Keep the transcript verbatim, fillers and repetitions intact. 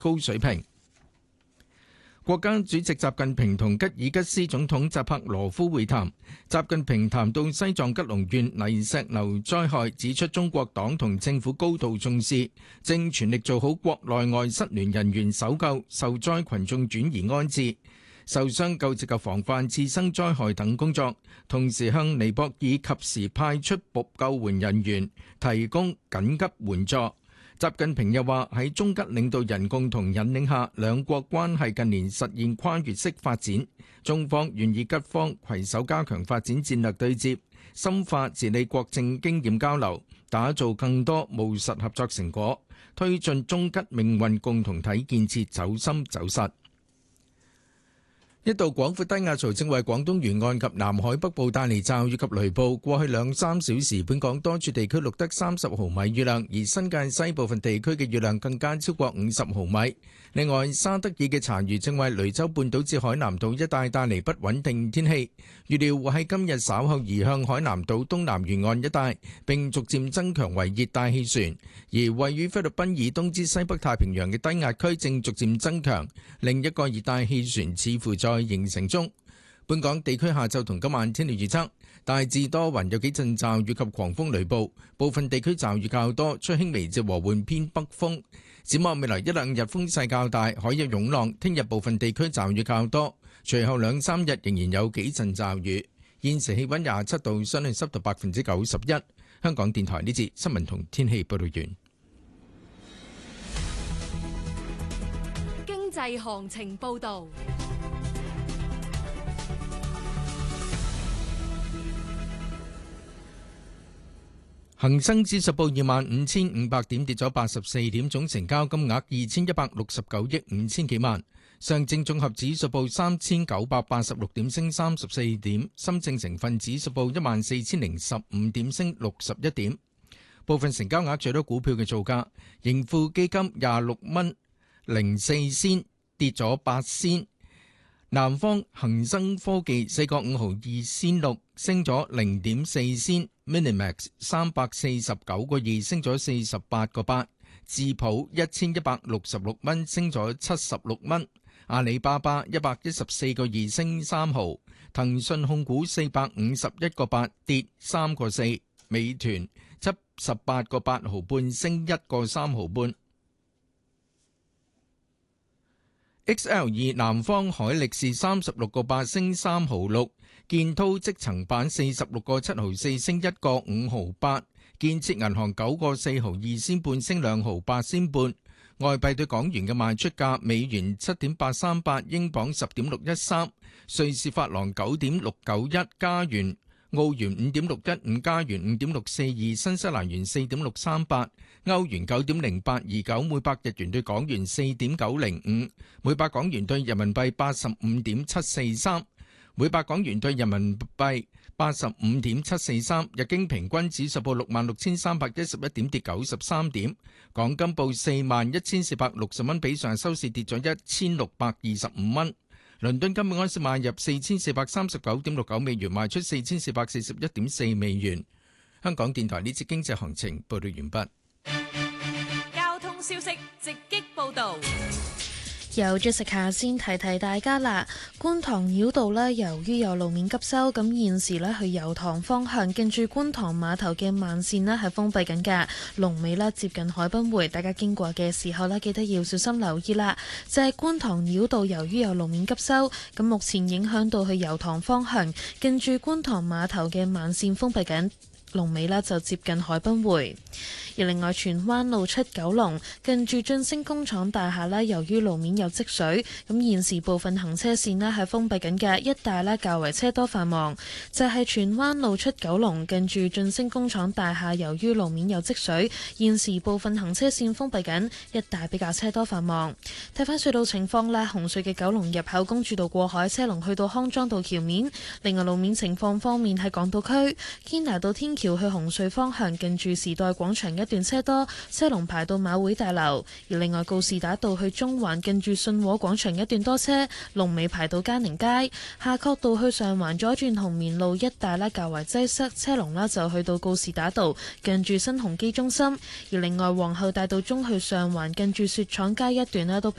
高水平。國家主席習近平同吉爾吉斯總統扎帕羅夫會談。習近平談到西藏吉隆縣泥石流災害，指出中國黨同政府高度重視，正全力做好國內外失聯人員搜救、受災群眾轉移安置、受傷救治及防範次生災害等工作，同時向尼泊爾及時派出救援人員，提供緊急援助。習近平又話喺中吉領導人共同引領下，兩國關係近年實現跨越式發展。中方願意吉方攜手加強發展戰略對接，深化治理國政經驗交流，打造更多務實合作成果，推進中吉命運共同體建設走深走實。一道廣闊低壓槽正為廣東沿岸及南海北部帶嚟驟雨及雷暴。過去兩三小時，本港多處地區錄得三十毫米雨量，而新界西部分地區嘅雨量更加超過五十毫米。另外，沙德爾嘅殘餘正為雷州半島至海南島一帶帶嚟不穩定天氣，預料會喺今日稍後移向海南島東南沿岸一帶，並逐漸增強為熱帶氣旋。而位於菲律賓以東至西北太平洋嘅低壓區正逐漸增強，另一個熱帶氣旋似乎在形成中。本港地區下晝同今晚天氣預測，大致多雲，有幾陣驟雨及狂風雷暴，部分地區驟雨較多，吹輕微至和緩偏北風。展望未來一兩日風勢較大，海有湧浪。聽日部分地區驟雨較多，隨後兩三日仍然有幾陣驟雨。現時氣溫廿七度，相對濕度百分之九十一。香港電台呢節新聞同天氣報道完。 經濟行情報道。 恒生指數報二萬五千五百點，跌咗八十四點，總成交金額二千一百六十九億五千幾萬。上證綜合指數報三千九百八十六點，升三十四點。深證成分指數報一萬四千零十五點，升六十一點。部分成交額最多股票嘅造價：盈富基金廿六蚊零四仙，跌咗八仙。南方恒生科技四個五毫二仙六，升咗零點四仙。Minimax 三百四十九個二，升咗四十八個八。智普一千一百六十六蚊，升咗七十六蚊。阿里巴巴一百一十四個二，升三毫。騰訊控股四百五十一個八，跌三個四。美團七十八個八毫半，升一個三毫半。X L 二南方海力士三十六個八，升三毫六。建滔積層板四十六個七毫四，升一個五毫八。建設銀行九個四毫二仙半，升兩毫八仙半。外幣對港元嘅賣出價：美元七點八三八，英鎊十點六一三，瑞士法郎九點六九一，加元澳元五點六一五，加元五點六四二，新西蘭元四點六三八，歐元九點零八二九，每百日元對港元四點九零五，每百港元對人民幣八十五點七四三。每百港元兌人民幣八十五點七四三，日經平均指數報六萬六千三百一十一點，跌九十三點。港金報四萬一千四百六十蚊，比上收市跌咗一千六百二十五蚊。倫敦金每盎司買入四千四百三十九點六九美元，賣出四千四百四十一點四美元。香港電台呢節經濟行情報道完畢。 交通消息直擊報道。 由 Jessica 先提提大家啦，觀塘繞道呢，由於有路面急修，咁現時呢去油塘方向近住觀塘碼頭嘅慢線呢係封閉緊㗎，龍尾啦接近海濱匯，大家經過嘅時候呢，記得要小心留意啦。就係觀塘繞道由於有路面急修，咁目前影響到去油塘方向近住觀塘碼頭嘅慢線封閉緊。龍尾呢就接近海濱匯。而另外荃灣路出九龍近住晉升工廠大廈呢，由於路面有積水，咁現時部分行車線呢係封閉緊嘅，一帶呢較為車多繁忙。就係荃灣路出九龍近住晉升工廠大廈，由於路面有積水，現時部分行車線封閉緊，一帶比較車多繁忙。睇返隧道情況啦，紅隧嘅九龍入口公主道過海車龍去到康莊道橋面。另外路面情況方面喺港島區堅拿道天橋去紅隧方向近住時代廣場一段車多，車龍排到馬會大樓。而另外告士打道去中環近住信和廣場一段多車，龍尾排到嘉寧街。夏慤道去上環左轉紅棉路一帶咧較為擠塞，車龍啦就去到告士打道近住新鴻基中心。而另外皇后大道中去上環近住雪廠街一段咧都